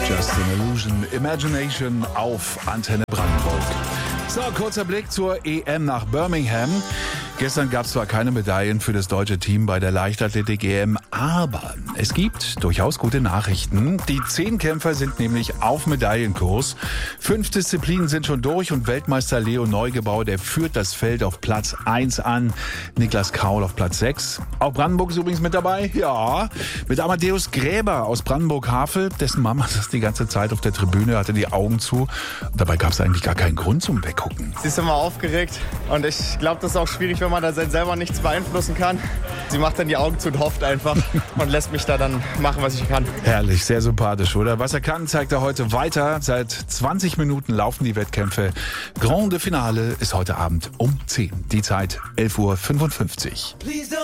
Just an Illusion, Imagination auf Antenne Brandenburg. So, kurzer Blick zur EM nach Birmingham. Gestern gab es zwar keine Medaillen für das deutsche Team bei der Leichtathletik-EM, aber es gibt durchaus gute Nachrichten. Die 10 Kämpfer sind nämlich auf Medaillenkurs. 5 Disziplinen sind schon durch und Weltmeister Leo Neugebauer, der führt das Feld auf Platz 1 an. Niklas Kaul auf Platz 6. Auch Brandenburg ist übrigens mit dabei. Ja, mit Amadeus Gräber aus Brandenburg-Havel. Dessen Mama saß die ganze Zeit auf der Tribüne, hatte die Augen zu. Und dabei gab es eigentlich gar keinen Grund zum Weggucken. Sie ist immer aufgeregt und ich glaube, das ist auch schwierig, wenn man da selber nichts beeinflussen kann. Sie macht dann die Augen zu und hofft einfach und lässt mich da dann machen, was ich kann. Herrlich, sehr sympathisch, oder? Was er kann, zeigt er heute weiter. Seit 20 Minuten laufen die Wettkämpfe. Grande Finale ist heute Abend um 10. Die Zeit 11:55 Uhr.